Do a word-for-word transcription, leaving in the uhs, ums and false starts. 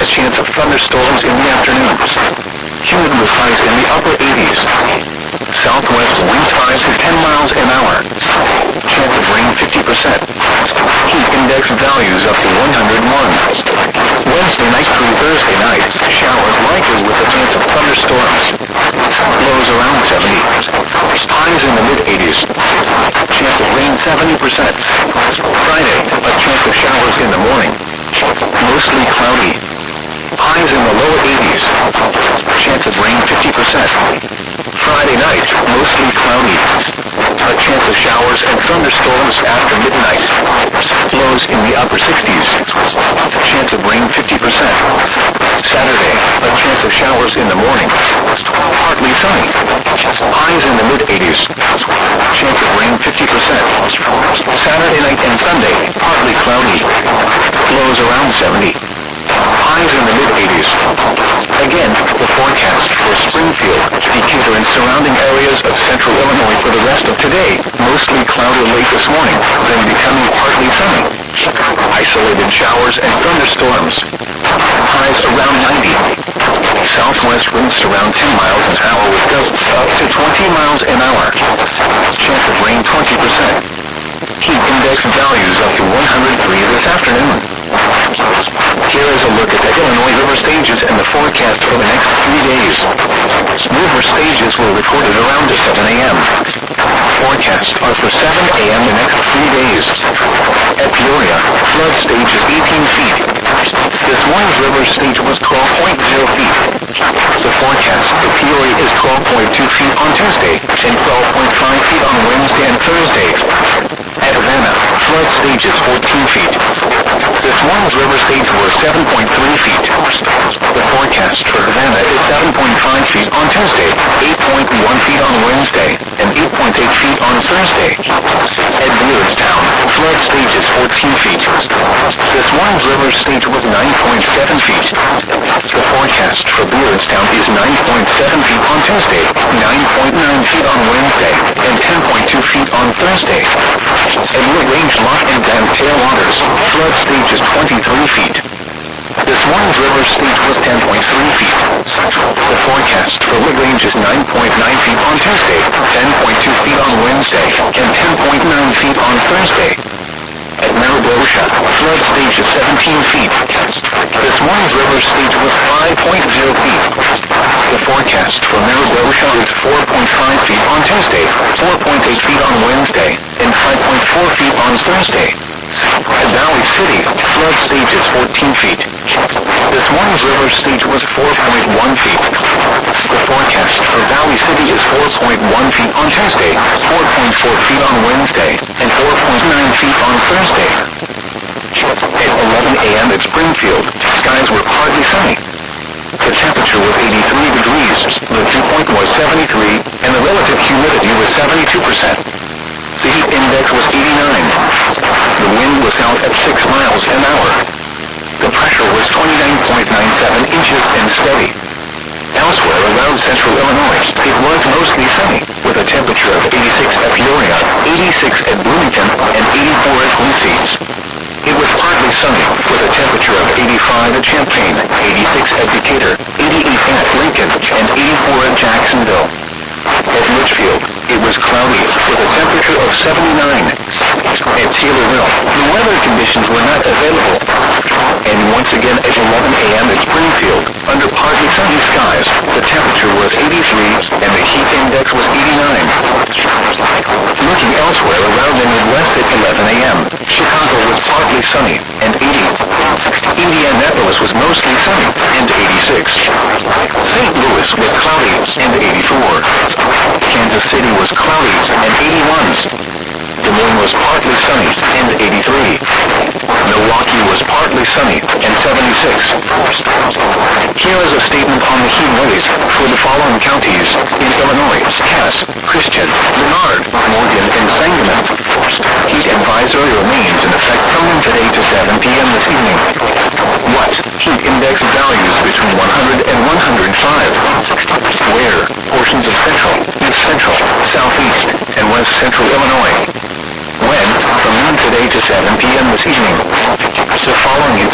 chance of thunderstorms in the afternoon. Humidity with highs in the upper eighties. Southwest winds five to ten miles an hour. Chance of rain fifty percent. Heat index values up to one hundred one. Wednesday night through Thursday night, showers likely with a chance of thunderstorms. Lows around seventy. Highs in the mid-eighties. Chance of rain seventy percent. Friday, a chance of showers in the morning. Mostly cloudy. Highs in the lower eighties. Chance of rain fifty percent. Friday night, mostly cloudy. A chance of showers and thunderstorms after midnight. Lows in the upper sixties. Chance of rain fifty percent. Saturday, a chance of showers in the morning. Partly sunny. Highs in the mid-eighties. Chance of rain fifty percent. Saturday night and Sunday, partly cloudy. Lows around seventy. Highs in the mid-eighties. Again, the forecast for Springfield, Decatur, and surrounding areas of central Illinois for the rest of today. Mostly cloudy late this morning, then becoming partly sunny. Isolated showers and thunderstorms. Highs around ninety. Southwest winds around ten miles an hour with gusts up to twenty miles an hour. Chance of rain twenty percent. Heat index values up to one hundred three this afternoon. Here is a look at the Illinois river stages and the forecast for the next three days. River stages were recorded around seven a.m. Forecasts are for seven a.m. the next three days. At Peoria, flood stage is eighteen feet. This morning's river stage was twelve point zero feet. The forecast for Peoria is twelve point two feet on Tuesday and twelve point five feet on Wednesday and Thursday. At Havana, flood stage is fourteen feet. This morning's river stage was seven point three feet. The forecast for Havana is seven point five feet on Tuesday, eight point one feet on Wednesday, and eight point eight feet on Thursday. At Beardstown, flood stage is fourteen feet. This morning's river stage was nine point seven feet. The forecast for Beardstown is nine point seven feet on Tuesday, nine point nine feet on Wednesday, and ten point two feet on Thursday. At Woodrange Lock and Dam Tailwaters, flood stage is twenty-three feet. This morning's river stage was ten point three feet. The forecast for Woodrange is nine point nine feet on Tuesday, ten point two feet on Wednesday, and ten point nine feet on Thursday. At Meridosha, flood stage is seventeen feet. This morning's river stage was five point zero feet. The forecast for Meridosha is four point five feet on Tuesday, four point eight feet on Wednesday, and five point four feet on Thursday. At Valley City, flood stage is fourteen feet. This morning's river stage was four point one feet. The forecast for Valley City is four point one feet on Tuesday, four point four feet on Wednesday, and four point nine feet on Thursday. At eleven a.m. at Springfield, skies were partly sunny. The temperature was eighty-three degrees, the dew point was seventy-three, and the relative humidity was seventy-two percent. The heat index was eighty-nine. The wind was out at six miles an hour. The pressure was twenty-nine point nine seven inches and steady. Elsewhere around central Illinois, it was mostly sunny, with a temperature of eighty-six at Peoria, eighty-six at Bloomington, and eighty-four at Quincy. It was partly sunny, with a temperature of eighty-five at Champaign, eighty-six at Decatur, eighty-eight at Lincoln, and eighty-four at Jacksonville. At Litchfield, it was cloudy, with a temperature of seventy-nine. At Taylorville, the weather conditions were not available. And once again at eleven a.m. at Springfield, under partly sunny skies, the temperature was eighty-three, and the heat index was eighty-nine. Looking elsewhere around the Midwest at eleven a.m., Chicago was partly sunny, and eighty. Indianapolis was mostly sunny, and eighty-six. Saint Louis was cloudy, and eighty-four. Kansas City was cloudy, and eighty-one. Des Moines was partly sunny, and eighty-three. Milwaukee was partly sunny, and seventy-six. Here is a statement on the heat waves for the following counties in Illinois: Cass, Christian, Menard, Morgan, and Sangamon. Heat advisory remains in effect from noon today to seven p.m. this evening. What? Heat index values between one hundred and one hundred five. Where? Portions of central, mid-central, southeast, and west central Illinois. When? From noon today to seven p.m. this evening. The following